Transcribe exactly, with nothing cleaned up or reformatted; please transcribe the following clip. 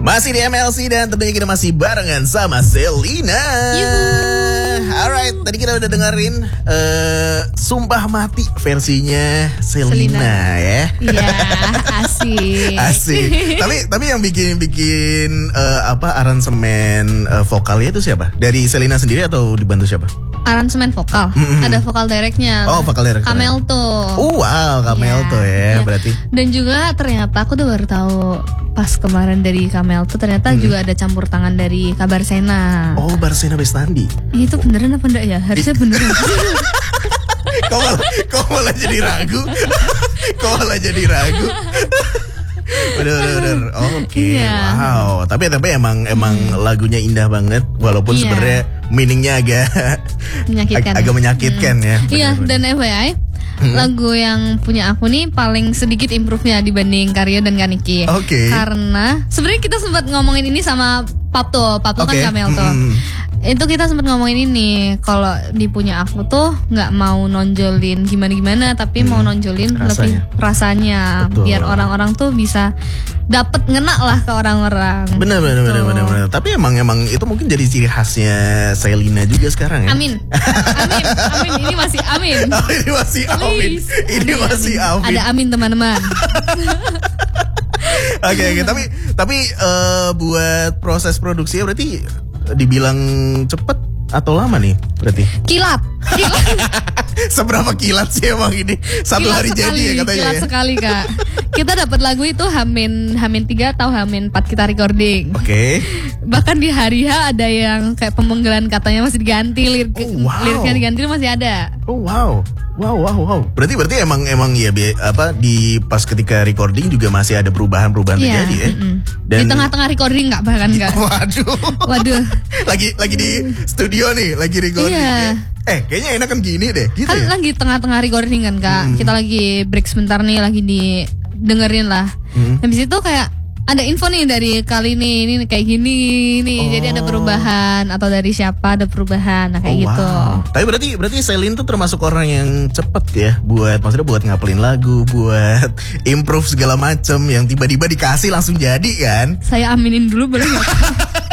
Masih di M L C dan tentunya kita masih barengan sama Selina. Alright, tadi kita udah dengerin uh, Sumpah Mati versinya Selina, Selina. ya. Iya, asik. Asik. tapi tapi yang bikin bikin uh, apa aransemen uh, vokalnya itu siapa? Dari Selina sendiri atau dibantu siapa? Aransemen vokal, mm-hmm. ada vokal directnya. Oh, vokal direct. Kamelto. Oh, wow, Kamelto ya, ya, berarti. Dan juga ternyata aku tuh baru tahu pas kemarin dari Kamelto ternyata hmm. juga ada campur tangan dari Kabarsena. Oh, Barsena Bestandi. Itu beneran apa enggak ya? Harusnya beneran. Kok malah, kok malah jadi ragu? Kok malah jadi ragu? Bener-bener. Oke, okay. yeah. Wow. Tapi tapi emang emang hmm. lagunya indah banget, walaupun yeah. sebenarnya meaningnya agak menyakitkan. Ag- agak menyakitkan hmm. ya. Iya, dan F Y I hmm. lagu yang punya aku nih paling sedikit improve-nya dibanding Karyo dan Kaniki. Oke. Okay. Karena sebenarnya kita sempat ngomongin ini sama Papto, Papto okay. kan Kamelto. Hmm. Itu kita sempat ngomongin ini kalau di punya aku tuh nggak mau nonjolin gimana-gimana, tapi hmm. mau nonjolin rasanya. lebih rasanya. Betul. Biar orang-orang tuh bisa dapet ngena lah ke orang-orang. Benar benar benar benar benar. Tapi emang emang itu mungkin jadi ciri khasnya Selina juga sekarang ya. Amin. Amin. Amin. Ini masih amin. Oh, ini masih amin. Please. Ini amin, masih amin. Ada amin teman-teman. Oke okay, okay. tapi tapi uh, buat proses produksinya berarti dibilang cepet atau lama nih berarti? Kilat. Kilat. Seberapa kilat sih emang ini? Satu kilat hari sekali, jadi ya katanya. Kilat ya? sekali kak. Kita dapat lagu itu Hamin Hamin tiga atau Hamin empat kita recording. Oke. Okay. Bahkan di hari H ada yang kayak pemenggalan katanya masih diganti, lirik, oh, wow. liriknya diganti masih ada. Oh wow. Wow wow wow. Berarti berarti emang emang ya be, apa di pas ketika recording juga masih ada perubahan-perubahan yeah, terjadi ya. Mm-mm. Dan di tengah-tengah recording enggak bahkan enggak. Waduh. Waduh. lagi lagi di studio nih, lagi recording. Yeah. Ya. Eh, kayaknya enakan gini deh, gitu kan ya? Lagi tengah-tengah recording kan, Kak. Hmm. Kita lagi break sebentar nih, lagi di dengerin lah. Hmm. Habis itu kayak ada info nih dari kali ini, ini kayak gini nih. Oh. Jadi ada perubahan atau dari siapa ada perubahan, nah kayak oh, gitu. Wow. Tapi berarti berarti Selin tuh termasuk orang yang cepet ya buat maksudnya buat ngapelin lagu, buat improve segala macem yang tiba-tiba dikasih langsung jadi kan? Saya aminin dulu boleh nggak?